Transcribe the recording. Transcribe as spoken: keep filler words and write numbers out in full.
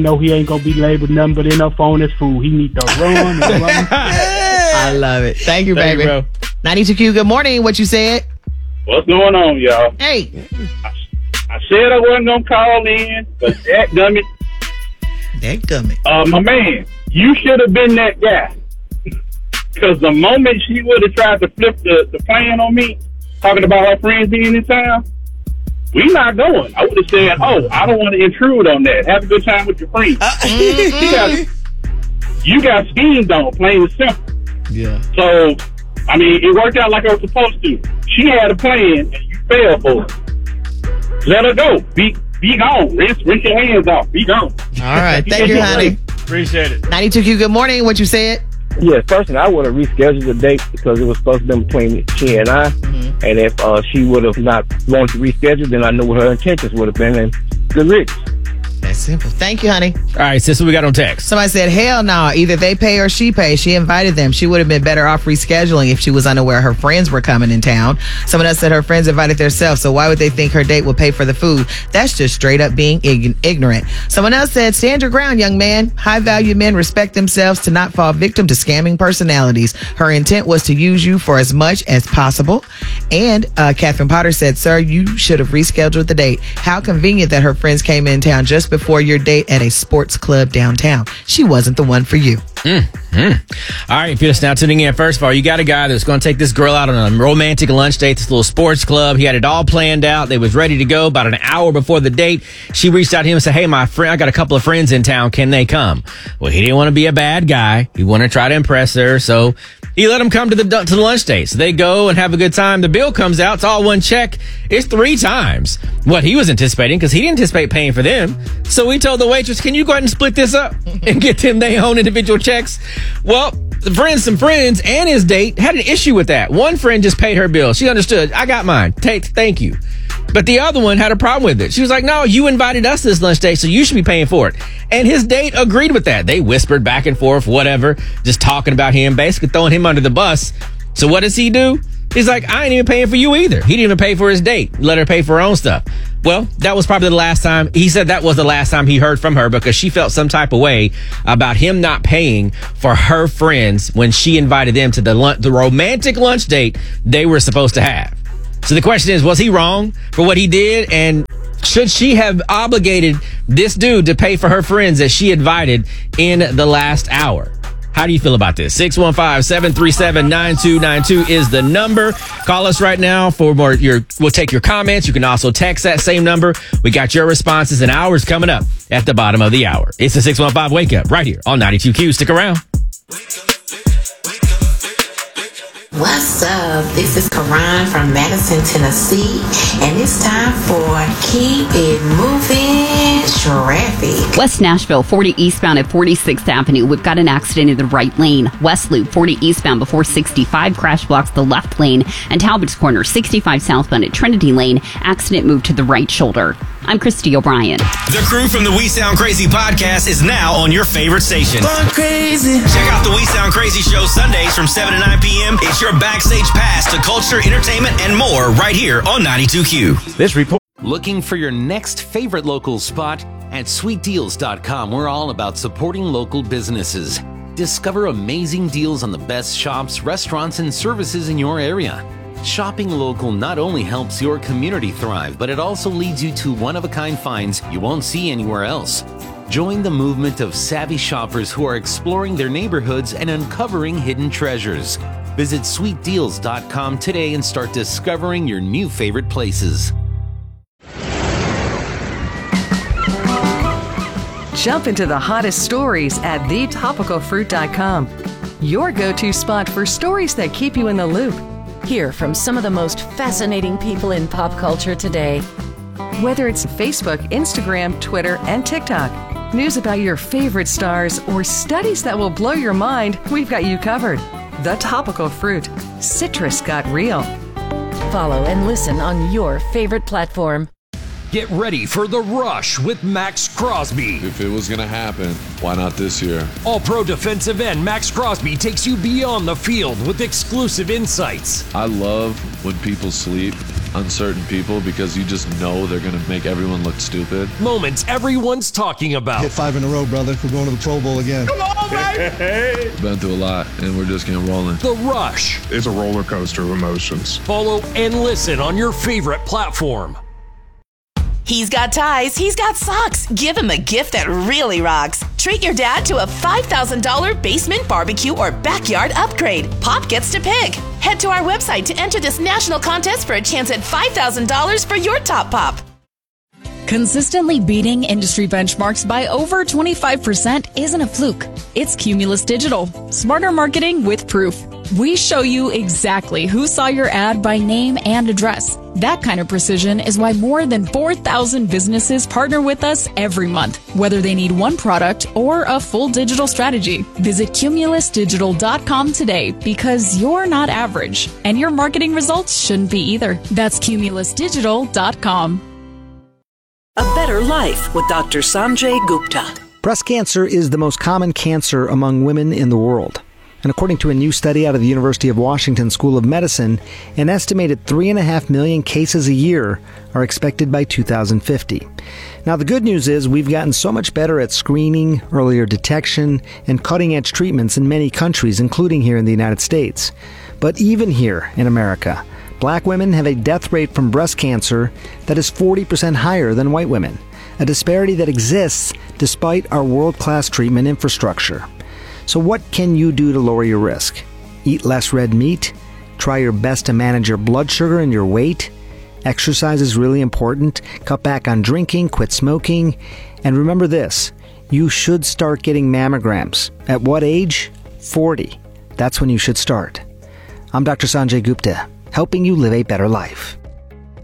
know he ain't gonna be labeled nothing but in up on his food. He need to run and run. I love it. Thank you, Thank baby. you, bro. ninety-two Q, good morning. What you said? What's going on, y'all? Hey. I, I said I wasn't gonna call in, but that gummit. That gummit. Uh, my man, you should have been that guy. Because the moment she would have tried to flip the, the plan on me, talking about her friends being in town, we not going. I would have said, oh, I don't want to intrude on that. Have a good time with your friends. Uh, you, got, you got schemed on, plain and simple. Yeah. So, I mean, it worked out like I was supposed to. She had a plan, and you failed for it. Let her go. Be be gone. Rinse, rinse your hands off. Be gone. All right. Thank you, honey. Appreciate it. ninety-two Q, good morning. What you said? Yeah, personally, I would have rescheduled the date because it was supposed to be between she and I. Mm-hmm. And if uh, she would have not wanted to reschedule, then I knew what her intentions would have been. And the Rich. That's simple. Thank you, honey. All right, sis, what we got on text? Somebody said, hell no. Either they pay or she pays. She invited them. She would have been better off rescheduling if she was unaware her friends were coming in town. Someone else said her friends invited themselves, so why would they think her date would pay for the food? That's just straight up being ig- ignorant. Someone else said, stand your ground, young man. High-value men respect themselves to not fall victim to scamming personalities. Her intent was to use you for as much as possible. And uh, Catherine Potter said, sir, you should have rescheduled the date. How convenient that her friends came in town just before your date at a sports club downtown. She wasn't the one for you. Mm-hmm. All right, if you're just now tuning in, first of all, you got a guy that's going to take this girl out on a romantic lunch date, this little sports club. He had it all planned out. They was ready to go about an hour before the date. She reached out to him and said, hey, my friend, I got a couple of friends in town. Can they come? Well, he didn't want to be a bad guy. He wanted to try to impress her, so he let them come to the to the lunch date. So they go and have a good time. The bill comes out. It's all one check. It's three times what he was anticipating because he didn't anticipate paying for them. So we told the waitress, can you go ahead and split this up and get them their own individual checks? Well, the friends, some friends and his date had an issue with that. One friend just paid her bill. She understood. I got mine. Take, thank you. But the other one had a problem with it. She was like, no, you invited us to this lunch date, so you should be paying for it. And his date agreed with that. They whispered back and forth, whatever, just talking about him, basically throwing him under the bus. So what does he do? He's like, I ain't even paying for you either. He didn't even pay for his date. Let her pay for her own stuff. Well, that was probably the last time. He said that was the last time he heard from her because she felt some type of way about him not paying for her friends when she invited them to the lunch, the romantic lunch date they were supposed to have. So the question is, was he wrong for what he did? And should she have obligated this dude to pay for her friends that she invited in the last hour? How do you feel about this? six one five, seven three seven, nine two nine two is the number. Call us right now for more. Your, we'll take your comments. You can also text that same number. We got your responses and ours coming up at the bottom of the hour. It's the six one five Wake Up right here on ninety-two Q. Stick around. What's up? This is Karan from Madison, Tennessee, and it's time for Keep It Moving Traffic. West Nashville, forty eastbound at forty-sixth Avenue. We've got an accident in the right lane. West Loop, forty eastbound before sixty-five. Crash blocks the left lane. And Talbot's Corner, sixty-five southbound at Trinity Lane. Accident moved to the right shoulder. I'm Christy O'Brien. The crew from the We Sound Crazy podcast is now on your favorite station. Going crazy. Check out the We Sound Crazy show Sundays from seven to nine p.m. It's your backstage pass to culture, entertainment, and more right here on ninety-two Q. This report. Looking for your next favorite local spot? At sweet deals dot com, we're all about supporting local businesses. Discover amazing deals on the best shops, restaurants, and services in your area. Shopping local not only helps your community thrive, but it also leads you to one-of-a-kind finds you won't see anywhere else. Join the movement of savvy shoppers who are exploring their neighborhoods and uncovering hidden treasures. Visit sweet deals dot com today and start discovering your new favorite places. Jump into the hottest stories at the topical fruit dot com. Your go-to spot for stories that keep you in the loop. Hear from some of the most fascinating people in pop culture today. Whether it's Facebook, Instagram, Twitter, and TikTok, news about your favorite stars, or studies that will blow your mind, we've got you covered. The Topical Fruit. Citrus got real. Follow and listen on your favorite platform. Get ready for The Rush with Max Crosby. If it was going to happen, why not this year? All-Pro defensive end Max Crosby takes you beyond the field with exclusive insights. I love when people sleep uncertain people because you just know they're going to make everyone look stupid. Moments everyone's talking about. Hit five in a row, brother. We're going to the Pro Bowl again. Come on, baby! Been through a lot, and we're just getting rolling. The Rush. It's a roller coaster of emotions. Follow and listen on your favorite platform. He's got ties, he's got socks. Give him a gift that really rocks. Treat your dad to a five thousand dollars basement, barbecue, or backyard upgrade. Pop gets to pick. Head to our website to enter this national contest for a chance at five thousand dollars for your top pop. Consistently beating industry benchmarks by over twenty-five percent isn't a fluke. It's Cumulus Digital. Smarter marketing with proof. We show you exactly who saw your ad by name and address. That kind of precision is why more than four thousand businesses partner with us every month, whether they need one product or a full digital strategy. Visit cumulus digital dot com today because you're not average, and your marketing results shouldn't be either. That's cumulus digital dot com. A Better Life with Doctor Sanjay Gupta. Breast cancer is the most common cancer among women in the world. And according to a new study out of the University of Washington School of Medicine, an estimated three and a half million cases a year are expected by two thousand fifty. Now, the good news is we've gotten so much better at screening, earlier detection, and cutting-edge treatments in many countries, including here in the United States. But even here in America, black women have a death rate from breast cancer that is forty percent higher than white women, a disparity that exists despite our world-class treatment infrastructure. So what can you do to lower your risk? Eat less red meat? Try your best to manage your blood sugar and your weight? Exercise is really important. Cut back on drinking, quit smoking. And remember this, you should start getting mammograms. At what age? forty. That's when you should start. I'm Doctor Sanjay Gupta, helping you live a better life.